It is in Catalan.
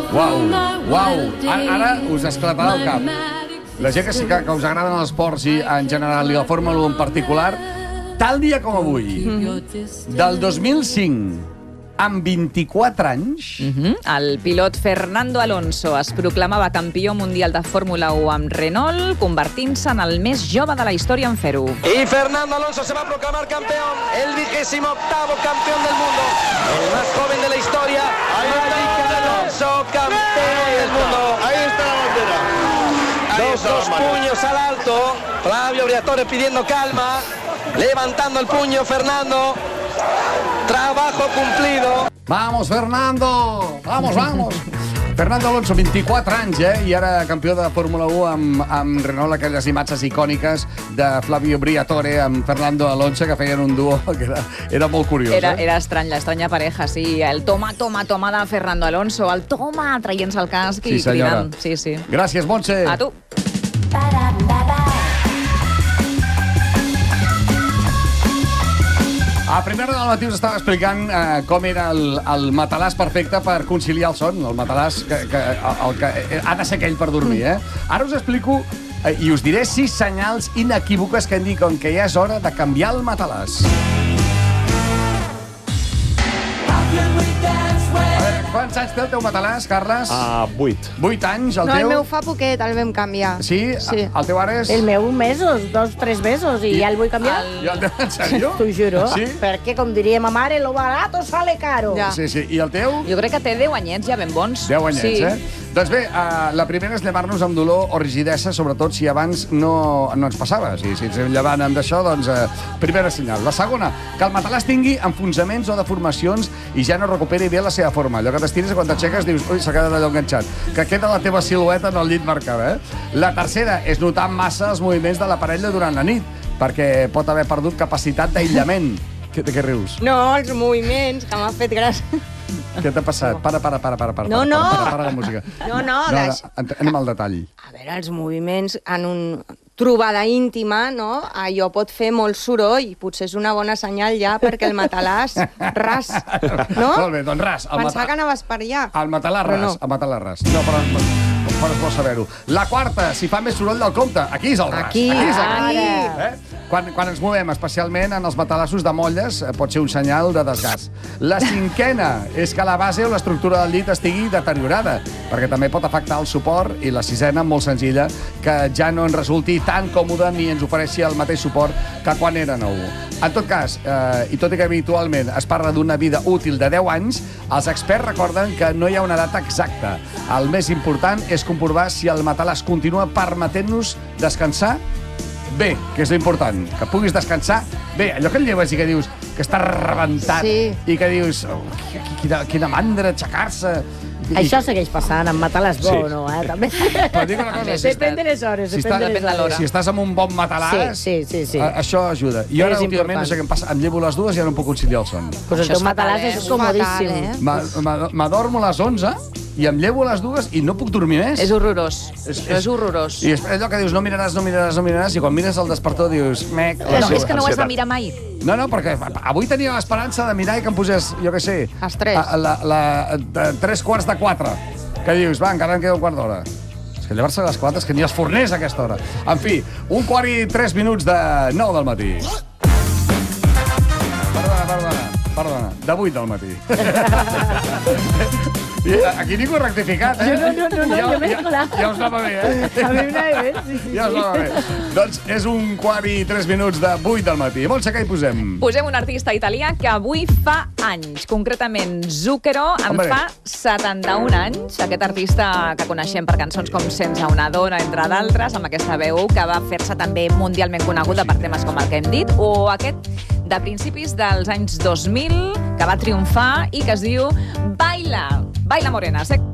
Uau. Ara us esclatarà el cap. La gent que us agraden els esports i en general i la Fórmula 1 en particular, tal dia com avui, del 2005, amb 24 anys... El pilot Fernando Alonso es proclamava campió mundial de Fórmula 1 amb Renault, convertint-se en el més jove de la història en fer-ho. Y Fernando Alonso se va a proclamar campeón, el 28º campeón del mundo, el más joven de la historia, Fernando Alonso, campeón del mundo. Ahí está la bandera. Dos puños al alto, Flavio Briatore pidiendo calma, levantando el puño Fernando. Trabajo cumplido. Vamos, Fernando! Vamos! Fernando Alonso, 24 anys, i ara campió de Fórmula 1 amb Renault, aquelles imatges icòniques de Flavio Briatore amb Fernando Alonso, que feien un duo que era molt curiós. Era estrany, l'estranya pareja, sí. El toma de Fernando Alonso, el toma traient-se el casc i cridant. Sí. Gràcies, Montse. A tu. A Primera del matí us estava explicant com era el matalàs perfecte per conciliar el son, el matalàs que ha de ser aquell per dormir, Ara us explico i us diré 6 senyals inequívoques que indiquen que ja és hora de canviar el matalàs. Quants anys té el teu matalàs, Carles? 8. 8 anys, el No, teu? el meu fa poquet, el vam canviar. Sí? El teu ara és? El meu mesos, 2-3 mesos, i ja el vull canviar. I el teu, en sèrio? T'ho juro. Sí? Perquè, com diria ma mare, lo barato sale caro. Ja. Sí. I el teu? Jo crec que té 10 anyets ja ben bons. 10 anyets, Doncs bé, la primera és llevar-nos amb dolor o rigidesa, sobretot si abans no ens passava. Si ens llevant amb d'això, doncs, primera senyal. La segona, que el matalàs tingui enfonsaments o deformacions i ja no recuperi bé la seva forma. Allò que t'estires quan t'aixeques dius, ui, s'ha quedat allò enganxat. Que queda la teva silueta en el llit marcada, La tercera és notar massa els moviments de la parella durant la nit, perquè pot haver perdut capacitat d'aïllament. De què rius? No, els moviments, que m'ha fet gràcia. Què t'ha passat? Para No. la música. No, anem al detall. A veure, els moviments en una trobada íntima, no? Allò pot fer molt soroll. Potser és una bona senyal ja perquè el matalàs ras, no? Molt bé, doncs ras. Pensava que anaves per allà. El matalàs ras, no. el matalàs ras. No, però és bo saber-ho. La quarta, si fa més soroll del compte. Aquí és el ras. Aquí, és el ara. ras. Quan ens movem, especialment en els matalassos de molles, pot ser un senyal de desgast. La cinquena és que la base o l'estructura del llit estigui deteriorada, perquè també pot afectar el suport, i la sisena, molt senzilla, que ja no ens resulti tan còmode ni ens ofereixi el mateix suport que quan era nou. En tot cas, i tot i que habitualment es parla d'una vida útil de 10 anys, els experts recorden que no hi ha una data exacta. El més important és comprovar si el matalàs continua permetent-nos descansar bé, que és l'important, que puguis descansar bé. Allò que et lleves i que dius que està rebentat i que dius quina mandra aixecar-se. Això segueix passant, amb matalàs bo, no, també. Però dic una cosa, Depèn de les hores, depèn de l'hora. si estàs amb un bon matalàs, Sí. això ajuda. I ara, És últimament, important. no sé què em passa, em llevo les dues i ja no em puc conciliar el son. Pues el teu matalàs és comodíssim. M'adormo a les 11 i em llevo a les dues i no puc dormir més. És horrorós. És horrorós. I després allò que dius, no miraràs, i quan mires el despertador dius, mec... No, és que no ho has de mirar mai. No, perquè avui tenia l'esperança de mirar i que em posés, jo què sé... Les 3. 3:45. Que dius, va, encara em queda un quart d'hora. És que llevar-se a les 4 és que ni els forners a aquesta hora. En fi, 1:03 de 9 del matí. Perdona, de 8 del matí. Aquí ningú ha rectificat, No, jo m'he colat. Ja us anava bé, A mi m'anava bé, sí. Ja us anava bé. Doncs és 1:03 de 8 del matí. Montse, què hi posem? Posem un artista italià que avui fa anys. Concretament, Zucchero fa 71 anys. Aquest artista que coneixem per cançons com Sense una dona, entre d'altres, amb aquesta veu que va fer-se també mundialment coneguda per temes com el que hem dit, o aquest de principis dels anys 2000, que va triomfar i que es diu Baila Morena.